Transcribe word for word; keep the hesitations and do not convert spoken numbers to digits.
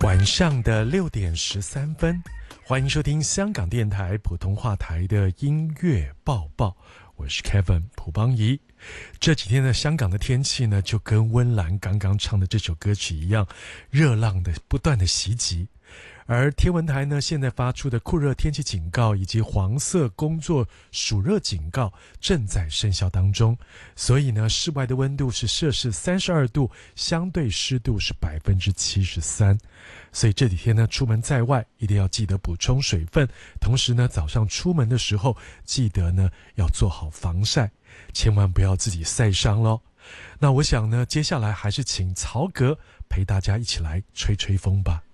晚上的六点十三分，欢迎收听香港电台普通话台的音乐报报，我是 Kevin 蒲邦仪。这几天的香港的天气呢，就跟温岚刚刚唱的这首歌曲一样，热浪的不断的袭击。而天文台呢，现在发出的酷热天气警告以及黄色工作暑热警告正在生效当中，所以呢，室外的温度是摄氏三十二度，相对湿度是百分之七十三。所以这几天呢，出门在外一定要记得补充水分，同时呢，早上出门的时候记得呢要做好防晒，千万不要自己晒伤咯。那我想呢，接下来还是请曹格陪大家一起来吹吹风吧。